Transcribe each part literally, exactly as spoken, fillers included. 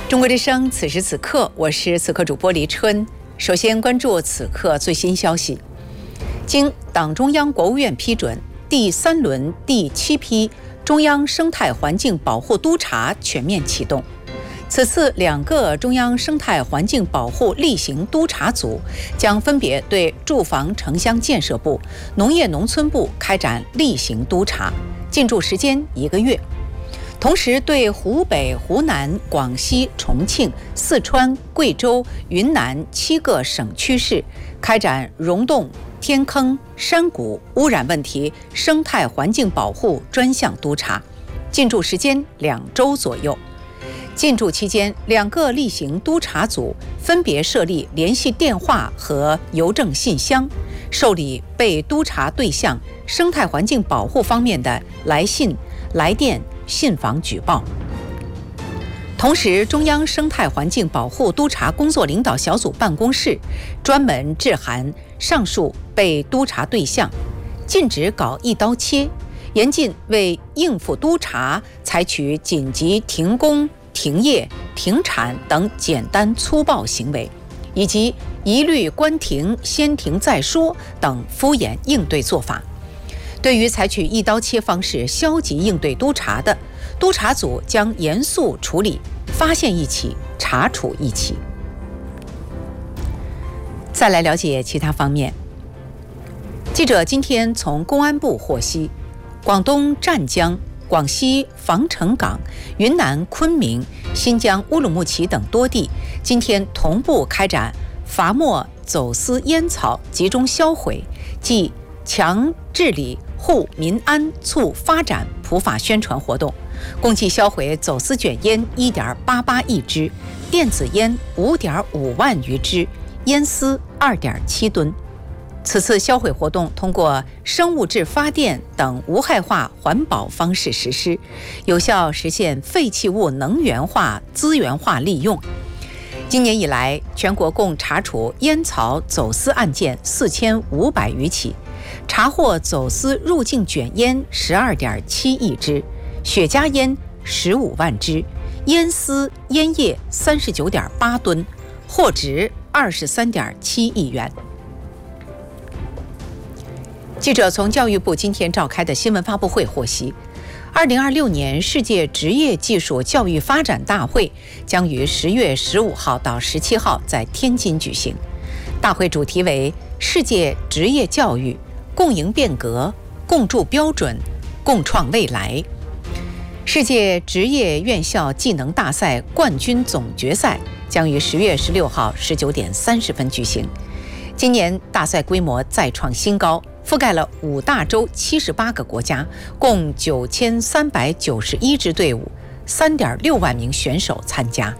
中国之声，此时此刻，我是此刻主播黎春。首先关注此刻最新消息。经党中央、国务院批准，第三轮第七批中央生态环境保护督查全面启动。此次两个中央生态环境保护例行督查组将分别对住房城乡建设部、农业农村部开展例行督查，进驻时间一个月。同时，对湖北、湖南、广西、重庆、四川、贵州、云南七个省区市开展溶洞、天坑、山谷污染问题生态环境保护专项督查，进驻时间两周左右。进驻期间，两个例行督查组分别设立联系电话和邮政信箱，受理被督查对象生态环境保护方面的来信、来电、信访举报。同时，中央生态环境保护督查工作领导小组办公室专门致函上述被督查对象，禁止搞一刀切，严禁为应付督查采取紧急停工、停业、停产等简单粗暴行为，以及一律关停、先停再说等敷衍应对做法。对于采取一刀切方式消极应对督查的，督查组将严肃处理，发现一起查处一起。再来了解其他方面。记者今天从公安部获悉，广东湛江、广西防城港、云南昆明、新疆乌鲁木齐等多地今天同步开展罚没走私烟草集中销毁暨强治理护民安促发展普法宣传活动，共计销毁走私卷烟 一点八八亿支，电子烟 五点五万余支，烟丝 二点七吨。此次销毁活动通过生物质发电等无害化环保方式实施，有效实现废弃物能源化、资源化利用。今年以来，全国共查处烟草走私案件四千五百余起，查获走私入境卷烟 十二点七亿支，雪茄烟十五万支，烟丝、烟叶 三十九点八吨，货值 二十三点七亿元。记者从教育部今天召开的新闻发布会获悉，二零二六年世界职业技术教育发展大会将于十月十五号到十七号在天津举行。大会主题为世界职业教育共赢变革、共筑标准、共创未来。世界职业院校技能大赛冠军总决赛将于十月十六号十九点三十分举行。今年大赛规模再创新高，覆盖了五大洲七十八个国家，共九千三百九十一支队伍，三点六万名选手参加。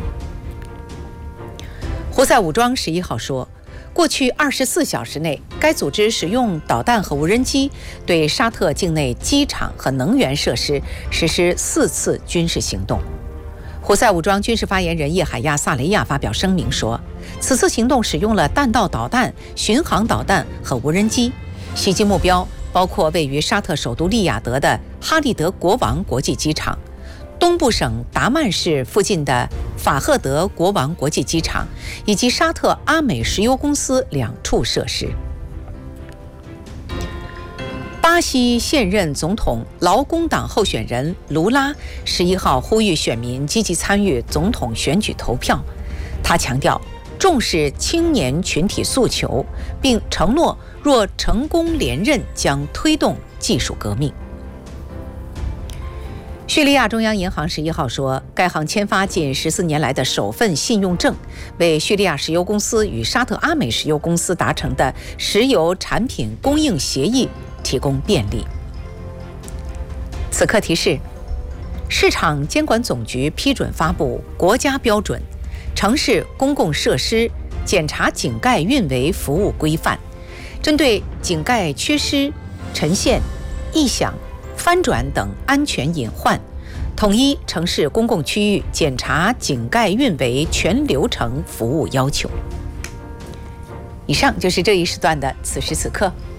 胡塞武装十一号说，过去二十四小时内，该组织使用导弹和无人机对沙特境内机场和能源设施实施四次军事行动。胡塞武装军事发言人叶海亚·萨雷亚发表声明说，此次行动使用了弹道导弹、巡航导弹和无人机，袭击目标包括位于沙特首都利雅得的哈利德国王国际机场、东部省达曼市附近的法赫德国王国际机场以及沙特阿美石油公司两处设施。巴西现任总统劳工党候选人卢拉十一号呼吁选民积极参与总统选举投票。他强调重视青年群体诉求，并承诺若成功连任将推动技术革命。叙利亚中央银行十一号说，该行签发近十四年来的首份信用证，为叙利亚石油公司与沙特阿美石油公司达成的石油产品供应协议提供便利。此刻提示，市场监管总局批准发布国家标准城市公共设施检查井盖运维服务规范，针对井盖缺失、沉陷、异响、翻转等安全隐患，统一城市公共区域检查井盖运维全流程服务要求。以上就是这一时段的此时此刻。